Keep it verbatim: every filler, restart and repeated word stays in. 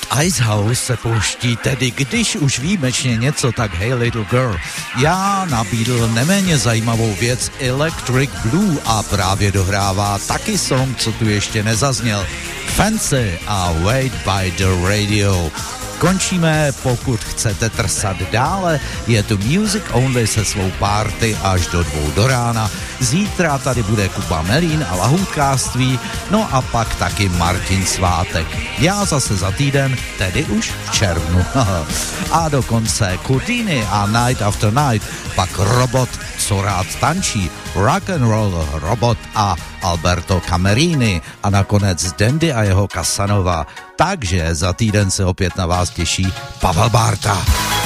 Icehouse se pouští tedy, když už výjimečně něco, tak Hey Little Girl. Já nabídl neméně zajímavou věc Electric Blue a právě dohrává taky song, co tu ještě nezazněl. Fancy a Wait by the Radio. Končíme, pokud chcete trsat dále, je tu Music Only se svou party až do dvou do rána. Zítra tady bude Kuba Melín a lahůdkářství, no a pak taky Martin Svátek. Já zase za týden, tedy už v červnu. A dokonce Kudiny a Night After Night, pak Robot, co rád tančí, Rock and Roll Robot a Alberto Camerini a nakonec Dandy a jeho Casanova. Takže za týden se opět na vás těší Pavel Bárta.